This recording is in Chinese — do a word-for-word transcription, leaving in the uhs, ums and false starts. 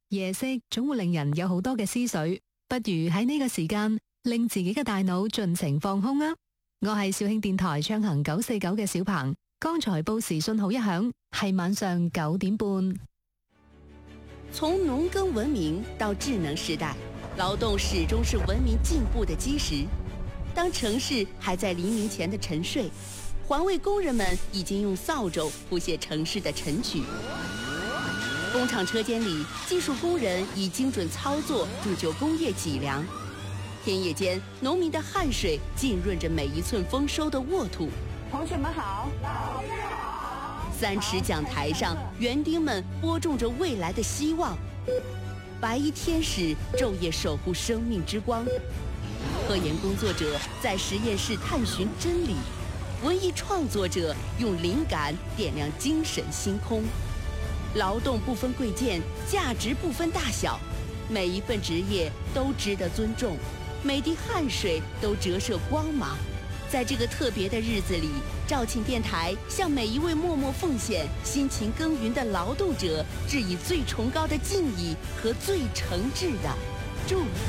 夜色總會令人有好多嘅思緒，不如喺呢個時間令自己嘅大腦盡情放空啊！我係肇慶電台暢行九四九嘅小鵬，剛才報時信號一響，係晚上九點半。 從農耕文明到智能時代，勞動始終是文明進步的基石。當城市還在黎明前的沉睡，環衛工人們已經用掃帚鋪卸城市的塵曲。工廠車間裏，技術工人以精準操作鑄就工業脊梁。田野間，農民的汗水浸潤着每一寸豐收的沃土。 同學們好，老師好。 三尺講台上，園丁們播種着未來的希望。白衣天使晝夜守護生命之光。科研工作者在實驗室探尋真理，文藝創作者用靈感點亮精神星空。勞動不分貴賤，價值不分大小，每一份職業都值得尊重，每滴汗水都折射光芒。在這個特別的日子裡，肇慶電台向每一位默默奉獻、辛勤耕耘的勞動者致以最崇高的敬意和最誠摯的祝福。